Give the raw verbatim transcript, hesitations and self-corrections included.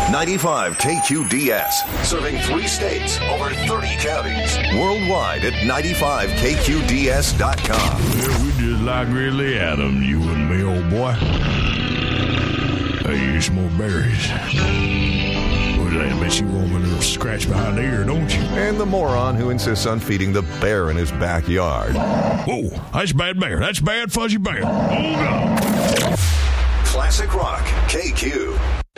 ninety-five K Q D S, serving three states, over thirty counties. Worldwide at ninety-five K Q D S dot com. Yeah, we just like Ridley Adams, you and me, old boy. Hey, you some more berries. What is that? I bet you want a little scratch behind the ear, don't you? And the moron who insists on feeding the bear in his backyard. Whoa, that's bad bear. That's bad fuzzy bear. Hold on. Classic Rock K Q.